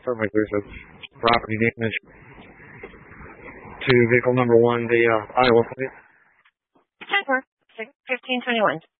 Sounds like there's a property damage to vehicle number 1, the Iowa plate. 10-4, 1521.